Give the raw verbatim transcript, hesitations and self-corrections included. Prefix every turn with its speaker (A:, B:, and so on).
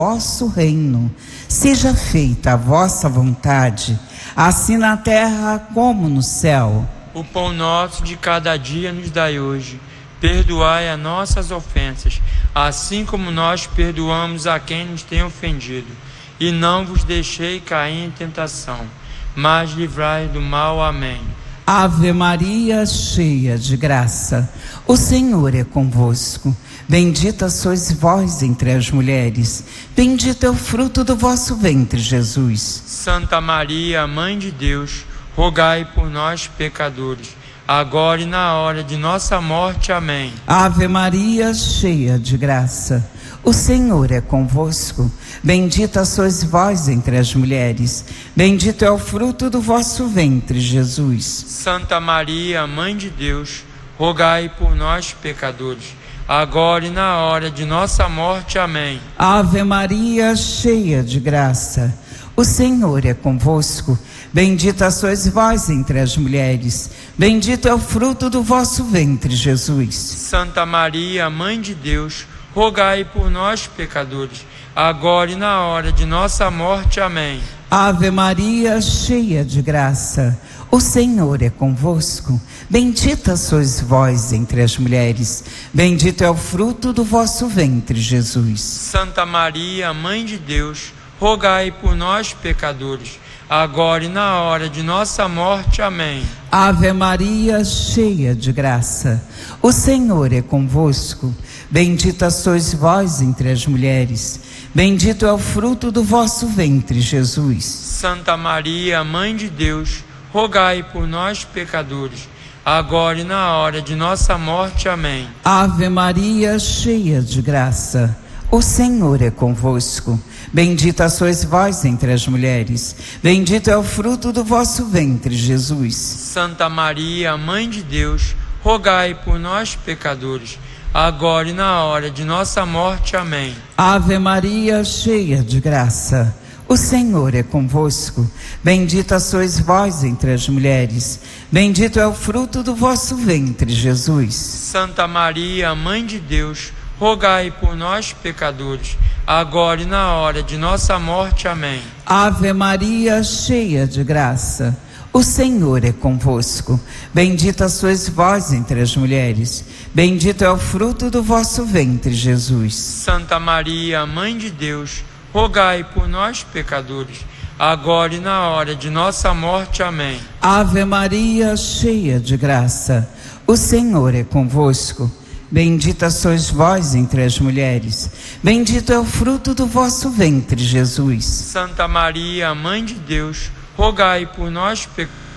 A: vosso reino. Seja feita a vossa vontade, assim na terra como no céu.
B: O pão nosso de cada dia nos dai hoje. Perdoai as nossas ofensas, assim como nós perdoamos a quem nos tem ofendido. E não vos deixei cair em tentação, mas livrai do mal. Amém.
A: Ave Maria, cheia de graça, o Senhor é convosco. Bendita sois vós entre as mulheres, bendito é o fruto do vosso ventre, Jesus.
B: Santa Maria, Mãe de Deus, rogai por nós, pecadores, agora e na hora de nossa morte. Amém.
A: Ave Maria, cheia de graça, o Senhor é convosco. Bendita sois vós entre as mulheres, bendito é o fruto do vosso ventre, Jesus.
B: Santa Maria, Mãe de Deus, rogai por nós, pecadores, agora e na hora de nossa morte. Amém.
A: Ave Maria, cheia de graça, o Senhor é convosco. Bendita sois vós entre as mulheres, bendito é o fruto do vosso ventre, Jesus.
B: Santa Maria, Mãe de Deus, rogai por nós, pecadores, agora e na hora de nossa morte. Amém.
A: Ave Maria, cheia de graça, o Senhor é convosco. Bendita sois vós entre as mulheres, bendito é o fruto do vosso ventre, Jesus.
B: Santa Maria, Mãe de Deus, rogai por nós, pecadores, agora e na hora de nossa morte. Amém.
A: Ave Maria, cheia de graça, o Senhor é convosco. Bendita sois vós entre as mulheres, bendito é o fruto do vosso ventre, Jesus.
B: Santa Maria, Mãe de Deus, rogai por nós, pecadores, agora e na hora de nossa morte. Amém.
A: Ave Maria, cheia de graça, o Senhor é convosco. Bendita sois vós entre as mulheres, bendito é o fruto do vosso ventre, Jesus.
B: Santa Maria, Mãe de Deus, rogai por nós, pecadores, agora e na hora de nossa morte. Amém.
A: Ave Maria, cheia de graça, o Senhor é convosco. Bendita sois vós entre as mulheres, bendito é o fruto do vosso ventre, Jesus.
B: Santa Maria, Mãe de Deus, rogai por nós, pecadores, agora e na hora de nossa morte. Amém.
A: Ave Maria, cheia de graça, o Senhor é convosco. Bendita sois vós entre as mulheres, bendito é o fruto do vosso ventre, Jesus.
B: Santa Maria, Mãe de Deus, rogai por nós, pecadores, agora e na hora de nossa morte. Amém.
A: Ave Maria, cheia de graça, o Senhor é convosco. Bendita sois vós entre as mulheres, bendito é o fruto do vosso ventre, Jesus.
B: Santa Maria, Mãe de Deus, rogai por nós, pecadores,